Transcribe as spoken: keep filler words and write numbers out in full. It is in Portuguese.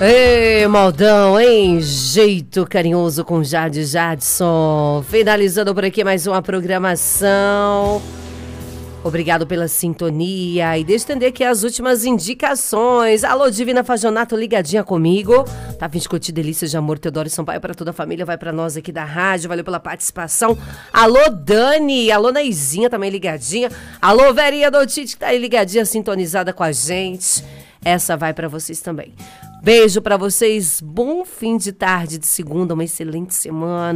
Ei, Maldão, hein? Jeito carinhoso com Jade Jadson. Finalizando por aqui mais uma programação. Obrigado pela sintonia e deixa eu estender aqui as últimas indicações. Alô, Divina Fajonato, ligadinha comigo. Tá vindo discutir delícias de amor, Teodoro Sampaio para toda a família, vai para nós aqui da rádio. Valeu pela participação. Alô, Dani. Alô, Naizinha, também ligadinha. Alô, Verinha Dotite, que tá aí ligadinha, sintonizada com a gente. Essa vai para vocês também. Beijo para vocês. Bom fim de tarde de segunda, uma excelente semana.